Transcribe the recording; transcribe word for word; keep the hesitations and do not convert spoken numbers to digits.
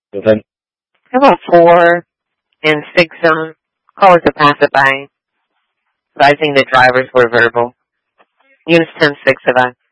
Seven. How about four and six zone? Call us a passerby. Advising the drivers were verbal. Units ten six, Savannah.